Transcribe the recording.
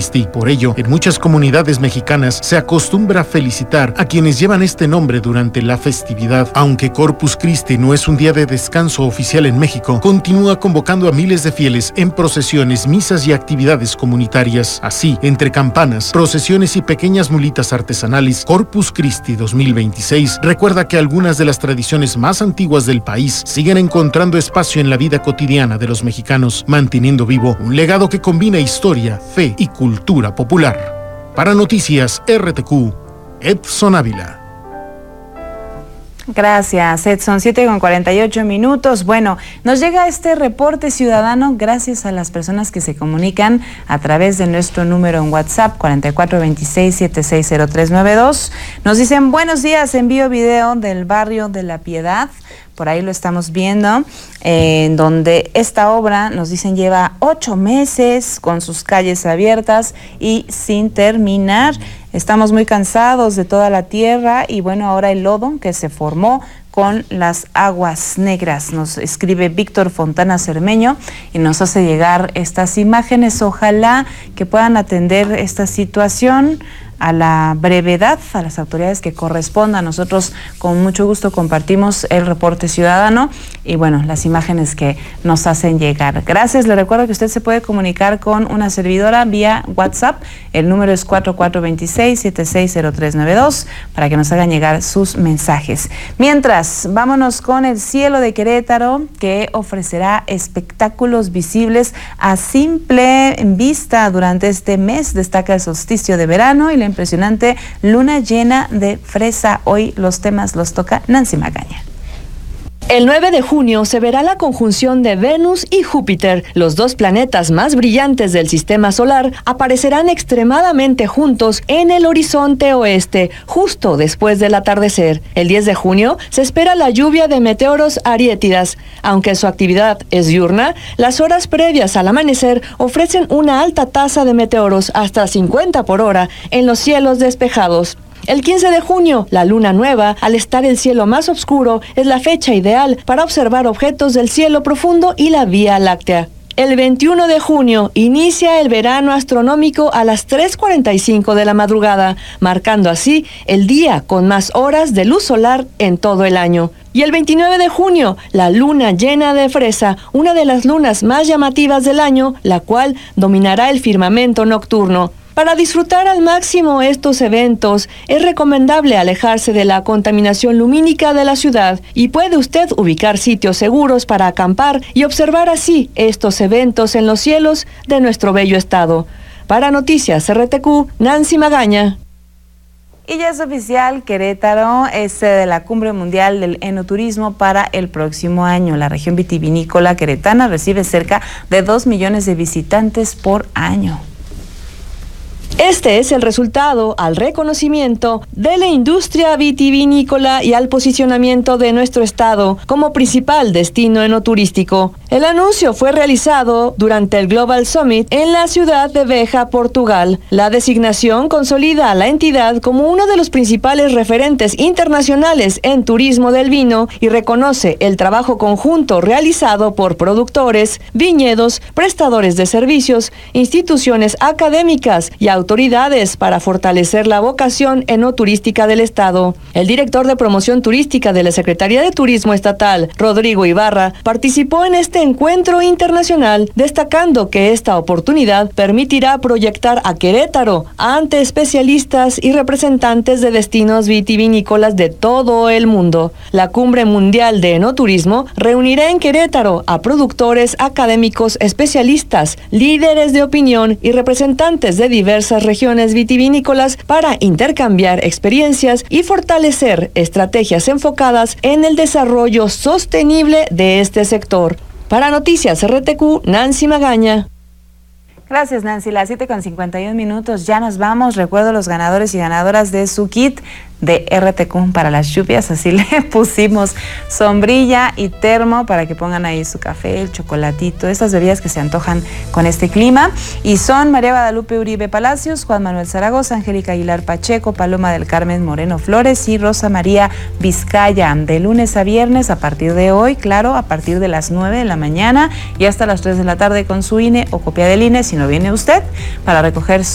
Christi. Por ello, en muchas comunidades mexicanas se acostumbra a felicitar a quienes llevan este nombre durante la festividad. Aunque Corpus Christi no es un día de descanso oficial en México, continúa convocando a miles de fieles en procesiones, misas y actividades comunitarias. Así, entre campanas, procesiones y pequeñas mulitas artesanales, Corpus Christi 2026 recuerda que algunas de las tradiciones más antiguas del país siguen encontrando espacio en la vida cotidiana de los mexicanos, manteniendo vivo un legado que combina historia, fe y cultura popular. Para Noticias RTQ, Edson Ávila. Gracias, Edson. 7:48. Bueno, nos llega este reporte ciudadano gracias a las personas que se comunican a través de nuestro número en WhatsApp 4426760392. Nos dicen: buenos días, envío video del barrio de La Piedad. Por ahí lo estamos viendo, en donde esta obra, nos dicen, lleva 8 meses con sus calles abiertas y sin terminar. Estamos muy cansados de toda la tierra y bueno, ahora el lodo que se formó con las aguas negras. Nos escribe Víctor Fontana Cermeño y nos hace llegar estas imágenes. Ojalá que puedan atender esta situación a la brevedad, a las autoridades que correspondan. Nosotros con mucho gusto compartimos el reporte ciudadano y bueno, las imágenes que nos hacen llegar. Gracias. Le recuerdo que usted se puede comunicar con una servidora vía WhatsApp. El número es 4426760392 para que nos hagan llegar sus mensajes. Mientras, vámonos con el cielo de Querétaro, que ofrecerá espectáculos visibles a simple vista durante este mes. Destaca el solsticio de verano y la impresionante luna llena de fresa. Hoy los temas los toca Nancy Magaña. El 9 de junio se verá la conjunción de Venus y Júpiter. Los dos planetas más brillantes del sistema solar aparecerán extremadamente juntos en el horizonte oeste, justo después del atardecer. El 10 de junio se espera la lluvia de meteoros ariétidas. Aunque su actividad es diurna, las horas previas al amanecer ofrecen una alta tasa de meteoros, hasta 50 por hora, en los cielos despejados. El 15 de junio, la luna nueva, al estar el cielo más oscuro, es la fecha ideal para observar objetos del cielo profundo y la Vía Láctea. El 21 de junio inicia el verano astronómico a las 3:45 de la madrugada, marcando así el día con más horas de luz solar en todo el año. Y el 29 de junio, la luna llena de fresa, una de las lunas más llamativas del año, la cual dominará el firmamento nocturno. Para disfrutar al máximo estos eventos, es recomendable alejarse de la contaminación lumínica de la ciudad y puede usted ubicar sitios seguros para acampar y observar así estos eventos en los cielos de nuestro bello estado. Para Noticias RTQ, Nancy Magaña. Y ya es oficial, Querétaro es sede de la Cumbre Mundial del Enoturismo para el próximo año. La región vitivinícola queretana recibe cerca de 2 millones de visitantes por año. Este es el resultado al reconocimiento de la industria vitivinícola y al posicionamiento de nuestro estado como principal destino enoturístico. El anuncio fue realizado durante el Global Summit en la ciudad de Beja, Portugal. La designación consolida a la entidad como uno de los principales referentes internacionales en turismo del vino y reconoce el trabajo conjunto realizado por productores, viñedos, prestadores de servicios, instituciones académicas y autoridades para fortalecer la vocación enoturística del estado. El director de promoción turística de la Secretaría de Turismo Estatal, Rodrigo Ibarra, participó en este encuentro internacional, destacando que esta oportunidad permitirá proyectar a Querétaro ante especialistas y representantes de destinos vitivinícolas de todo el mundo. La Cumbre Mundial de Enoturismo reunirá en Querétaro a productores, académicos, especialistas, líderes de opinión y representantes de diversas regiones vitivinícolas para intercambiar experiencias y fortalecer estrategias enfocadas en el desarrollo sostenible de este sector. Para Noticias RTQ, Nancy Magaña. Gracias, Nancy. Las 7:51, ya nos vamos. Recuerdo los ganadores y ganadoras de su kit de RTQ para las lluvias, así le pusimos sombrilla y termo para que pongan ahí su café, el chocolatito, estas bebidas que se antojan con este clima, y son María Guadalupe Uribe Palacios, Juan Manuel Zaragoza, Angélica Aguilar Pacheco, Paloma del Carmen Moreno Flores y Rosa María Vizcaya, de lunes a viernes a partir de hoy, claro, a partir de las 9 de la mañana y hasta las 3 de la tarde con su INE o copia del INE si no viene usted, para recoger